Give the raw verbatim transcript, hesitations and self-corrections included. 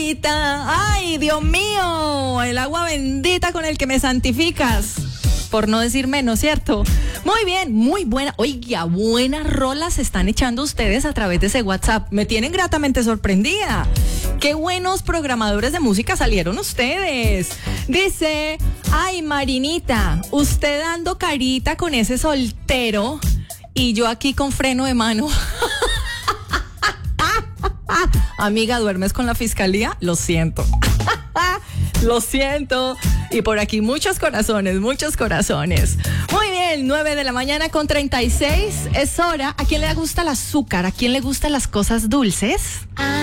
Ay, Dios mío, el agua bendita con el que me santificas. Por no decir menos, ¿cierto? Muy bien, muy buena. Oiga, buenas rolas se están echando ustedes a través de ese WhatsApp. Me tienen gratamente sorprendida. Qué buenos programadores de música salieron ustedes. Dice, ay, Marinita, usted dando carita con ese soltero y yo aquí con freno de mano. Amiga, ¿duermes con la fiscalía? Lo siento. Lo siento. Y por aquí muchos corazones, muchos corazones. Muy bien, nueve de la mañana con treinta y seis. Es hora. ¿A quién le gusta el azúcar? ¿A quién le gustan las cosas dulces?